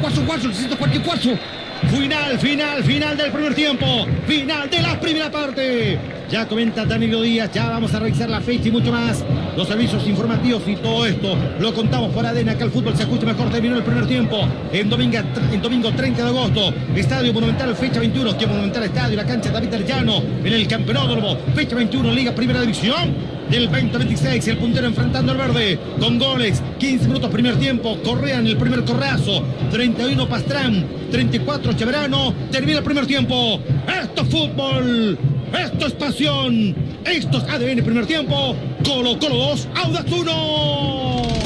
Guaso, necesito cualquier Guaso. Final del primer tiempo. Final de la primera parte. Ya comenta Danilo Díaz, ya vamos a revisar la fecha y mucho más. Los servicios informativos y todo esto lo contamos por ADN. Acá el fútbol se escucha mejor. Terminó el primer tiempo. En domingo 30 de agosto. Estadio Monumental, fecha 21. Que Monumental Estadio, la cancha David Arellano. En el Campeódromo, fecha 21, Liga Primera División del 2026, el puntero enfrentando al verde, con goles, 15 minutos primer tiempo, Correa en el primer correazo, 31 Pastrán, 34 Cheverano, termina el primer tiempo. Esto es fútbol, esto es pasión, esto es ADN primer tiempo, Colo-Colo 2, Audax 1.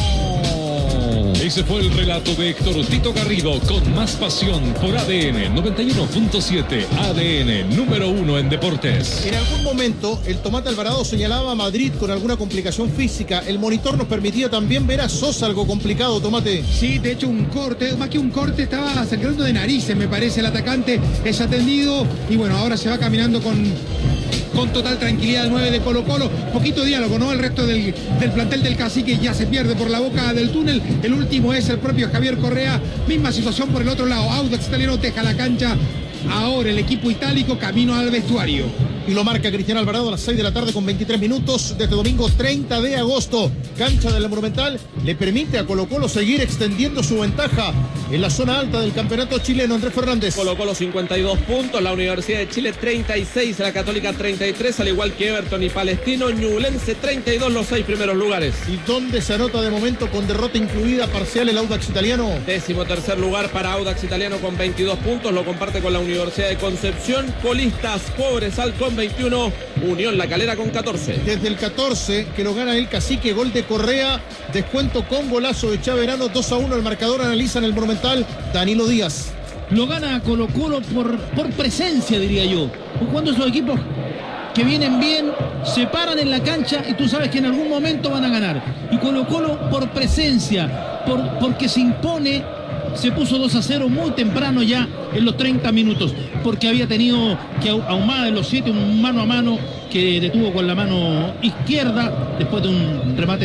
Ese fue el relato de Héctor Tito Garrido, con más pasión por ADN 91.7, ADN número 1 en deportes. En algún momento el Tomate Alvarado señalaba a Madrid con alguna complicación física. El monitor nos permitía también ver a Sosa algo complicado, Tomate. Sí, de hecho un corte, más que un corte, estaba sangrando de narices, me parece. El atacante es atendido y bueno, ahora se va caminando con total tranquilidad el 9 de Colo-Colo. Poquito diálogo, ¿no? El resto del plantel del Cacique ya se pierde por la boca del túnel. El último es el propio Javier Correa. Misma situación por el otro lado. Audax Italiano deja la cancha. Ahora el equipo itálico camino al vestuario. Y lo marca Cristiano Alvarado a las 6 de la tarde con 23 minutos de este domingo 30 de agosto. Cancha del Monumental le permite a Colo-Colo seguir extendiendo su ventaja en la zona alta del campeonato chileno. Andrés Fernández. Colo-Colo 52 puntos, la Universidad de Chile 36, la Católica 33, al igual que Everton y Palestino. Ñublense 32, los 6 primeros lugares. ¿Y dónde se anota de momento con derrota incluida parcial el Audax Italiano? 13º lugar para Audax Italiano con 22 puntos, lo comparte con la Universidad de Concepción. Colistas, Cobresal con 21, Unión La Calera con 14. Desde el 14 que lo gana el Cacique, gol de Correa, descuento con golazo de Chaverano, 2-1 el marcador, analiza en el Monumental Danilo Díaz. Lo gana Colo-Colo por presencia, diría yo. Cuando esos equipos que vienen bien se paran en la cancha y tú sabes que en algún momento van a ganar. Y Colo-Colo por presencia, porque se impone. Se puso 2-0 muy temprano ya en los 30 minutos, porque había tenido que Ahumada en los 7 un mano a mano que detuvo con la mano izquierda después de un remate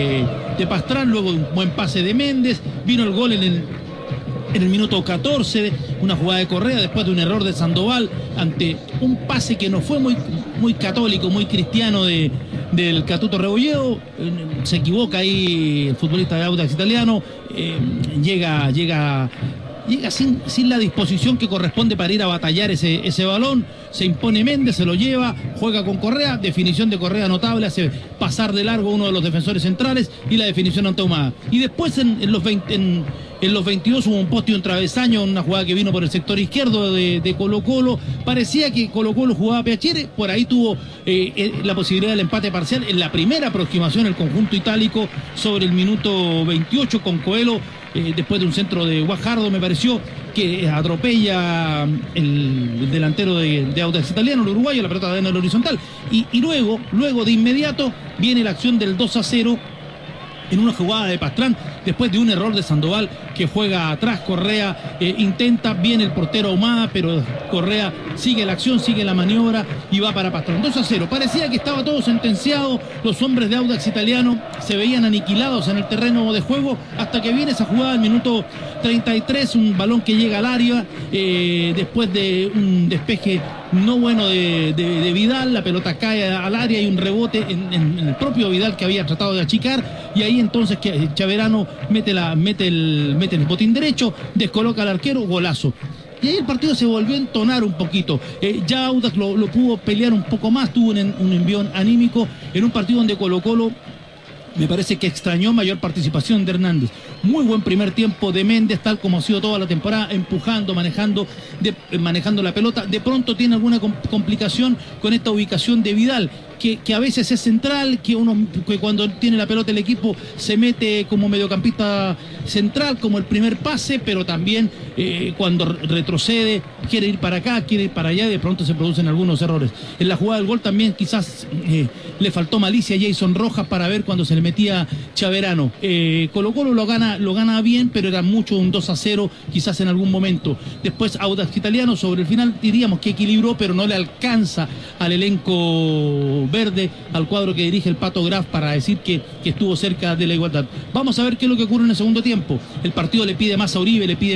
de Pastrán, luego un buen pase de Méndez, vino el gol en el minuto 14, una jugada de Correa después de un error de Sandoval ante un pase que no fue muy católico, muy cristiano del Catuto Rebolledo. Se equivoca ahí el futbolista de Audax Italiano, llega sin la disposición que corresponde para ir a batallar ese balón. Se impone Méndez, se lo lleva, juega con Correa, definición de Correa notable, hace pasar de largo uno de los defensores centrales y la definición ante Ahumada. Y después en los 22 hubo un poste y un travesaño, una jugada que vino por el sector izquierdo de Colo-Colo. Parecía que Colo-Colo jugaba a Piacere, por ahí tuvo la posibilidad del empate parcial en la primera aproximación el conjunto itálico sobre el minuto 28 con Coelho, después de un centro de Guajardo, me pareció, que atropella el delantero de Audax Italiano, el uruguayo, la pelota en el horizontal. Y luego de inmediato viene la acción del 2-0 en una jugada de Pastrán, después de un error de Sandoval que juega atrás. Correa intenta, viene el portero Ahumada, pero Correa sigue la acción, sigue la maniobra y va para Pastrán. 2-0, parecía que estaba todo sentenciado, los hombres de Audax Italiano se veían aniquilados en el terreno de juego, hasta que viene esa jugada al minuto 33, un balón que llega al área, después de un despeje no bueno de Vidal, la pelota cae al área y un rebote en el propio Vidal, que había tratado de achicar, y ahí entonces que Chaverano mete el botín derecho, descoloca al arquero, golazo. Y ahí el partido se volvió a entonar un poquito. Ya Audax lo pudo pelear un poco más, tuvo un envión anímico en un partido donde Colo-Colo me parece que extrañó mayor participación de Hernández. Muy buen primer tiempo de Méndez, tal como ha sido toda la temporada, empujando, manejando la pelota. De pronto tiene alguna complicación con esta ubicación de Vidal, que a veces es central, que cuando tiene la pelota el equipo se mete como mediocampista central, como el primer pase, pero también cuando retrocede, quiere ir para acá, quiere ir para allá, y de pronto se producen algunos errores. En la jugada del gol también quizás le faltó malicia a Jason Rojas para ver cuando se le metía Chaverano. Colo-Colo lo gana bien, pero era mucho un 2-0 quizás en algún momento. Después Audax Italiano sobre el final diríamos que equilibró, pero no le alcanza al elenco verde, al cuadro que dirige el Pato Graf, para decir que estuvo cerca de la igualdad. Vamos a ver qué es lo que ocurre en el segundo tiempo. El partido le pide más a Uribe, le pide